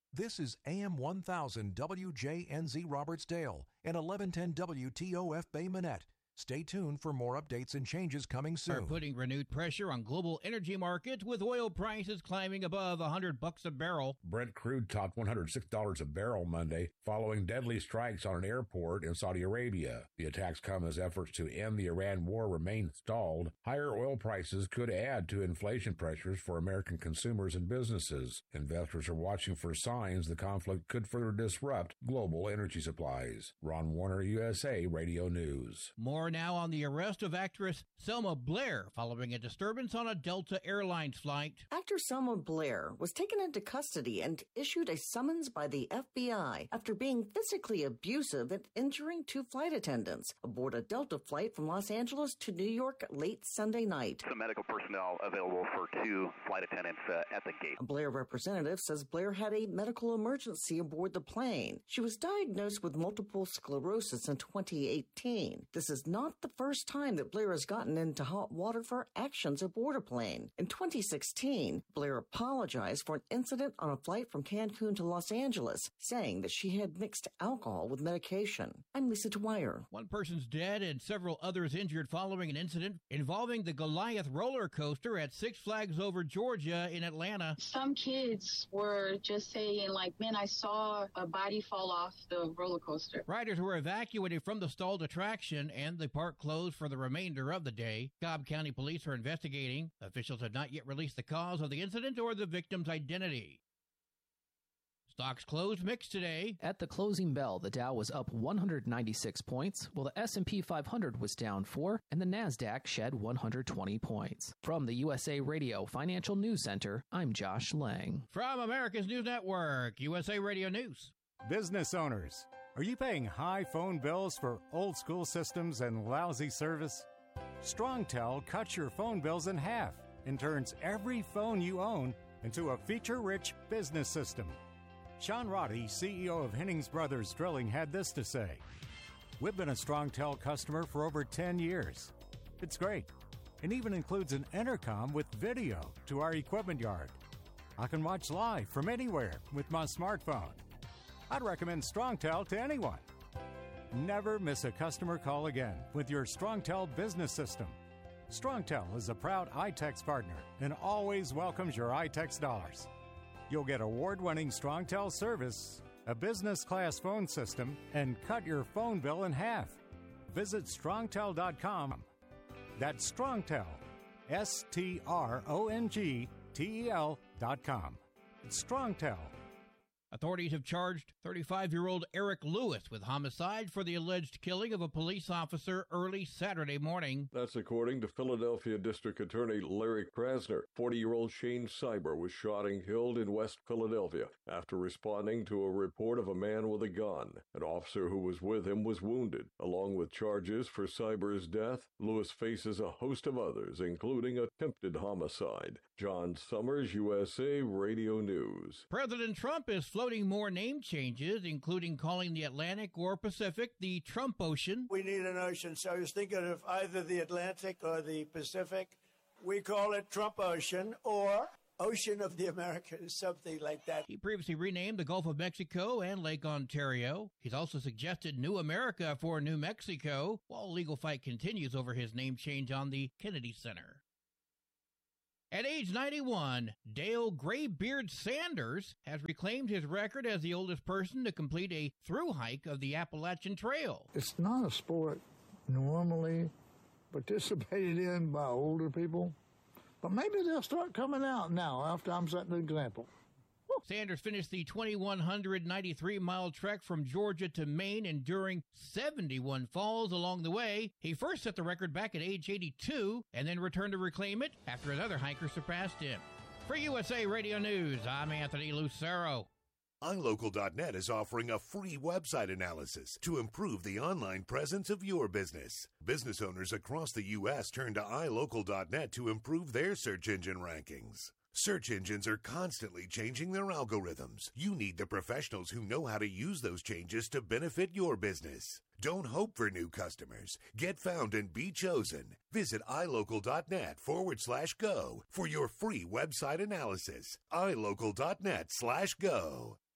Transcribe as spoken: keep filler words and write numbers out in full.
This is A M one thousand W J N Z Robertsdale and eleven ten W T O F Bay Minette. Stay tuned for more updates and changes coming soon. Are putting renewed pressure on global energy markets with oil prices climbing above one hundred bucks a barrel. Brent crude topped one hundred six dollars a barrel Monday following deadly strikes on an airport in Saudi Arabia. The attacks come as efforts to end the Iran war remain stalled. Higher oil prices could add to inflation pressures for American consumers and businesses. Investors are watching for signs the conflict could further disrupt global energy supplies. Ron Warner, U S A Radio News. More now on the arrest of actress Selma Blair following a disturbance on a Delta Airlines flight. Actor Selma Blair was taken into custody and issued a summons by the F B I after being physically abusive and injuring two flight attendants aboard a Delta flight from Los Angeles to New York late Sunday night. Some medical personnel available for two flight attendants uh, at the gate. A Blair representative says Blair had a medical emergency aboard the plane. She was diagnosed with multiple sclerosis in twenty eighteen. This is not the first time that Blair has gotten into hot water for actions aboard a plane. In twenty sixteen, Blair apologized for an incident on a flight from Cancun to Los Angeles, saying that she had mixed alcohol with medication. I'm Lisa Dwyer. One person's dead and several others injured following an incident involving the Goliath roller coaster at Six Flags Over Georgia in Atlanta. Some kids were just saying, like, man, I saw a body fall off the roller coaster. Riders were evacuated from the stalled attraction and the park closed for the remainder of the day. Cobb County Police are investigating. Officials have not yet released the cause of the incident or the victim's identity. Stocks closed mixed today. At the closing bell, the Dow was up one hundred ninety-six points, while the S and P five hundred was down four, and the NASDAQ shed one hundred twenty points. From the U S A Radio Financial News Center, I'm Josh Lang. From America's News Network, U S A Radio News. Business owners, are you paying high phone bills for old school systems and lousy service? StrongTel cuts your phone bills in half and turns every phone you own into a feature-rich business system. Sean Roddy, C E O of Hennings Brothers Drilling, had this to say. We've been a StrongTel customer for over ten years. It's great. It even includes an intercom with video to our equipment yard. I can watch live from anywhere with my smartphone. I'd recommend StrongTel to anyone. Never miss a customer call again with your StrongTel business system. StrongTel is a proud iTex partner and always welcomes your iTex dollars. You'll get award-winning StrongTel service, a business-class phone system, and cut your phone bill in half. Visit strongtel dot com. That's StrongTel, S T R O N G T E L dot com. StrongTel. Authorities have charged thirty-five-year-old Eric Lewis with homicide for the alleged killing of a police officer early Saturday morning. That's according to Philadelphia District Attorney Larry Krasner. forty-year-old Shane Cyber was shot and killed in West Philadelphia after responding to a report of a man with a gun. An officer who was with him was wounded. Along with charges for Cyber's death, Lewis faces a host of others, including attempted homicide. John Summers, U S A Radio News. President Trump is floating more name changes, including calling the Atlantic or Pacific the Trump Ocean. We need an ocean, so I was thinking of either the Atlantic or the Pacific. We call it Trump Ocean or Ocean of the Americas, something like that. He previously renamed the Gulf of Mexico and Lake Ontario. He's also suggested New America for New Mexico, while legal fight continues over his name change on the Kennedy Center. At age ninety-one, Dale Graybeard Sanders has reclaimed his record as the oldest person to complete a thru hike of the Appalachian Trail. It's not a sport normally participated in by older people, but maybe they'll start coming out now after I'm setting an example. Sanders finished the two thousand one hundred ninety-three mile trek from Georgia to Maine, enduring seventy-one falls along the way. He first set the record back at age eighty-two and then returned to reclaim it after another hiker surpassed him. For U S A Radio News, I'm Anthony Lucero. i local dot net is offering a free website analysis to improve the online presence of your business. Business owners across the U S turn to i local dot net to improve their search engine rankings. Search engines are constantly changing their algorithms. You need the professionals who know how to use those changes to benefit your business. Don't hope for new customers. Get found and be chosen. Visit i local dot net forward slash go for your free website analysis. i local dot net slash go.